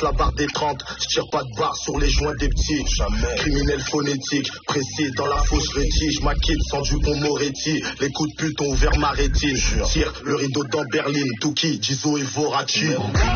la barre des 30. Je tire pas de barre sur les joints des petits. Jamais. Criminel phonétique, précis dans la fausse rétige. Ma kid sans Dupont Moretti. Les coups de pute ont ouvert ma rétine. Tire le rideau dans Berlin. Tuki, Jizo et Vorachi.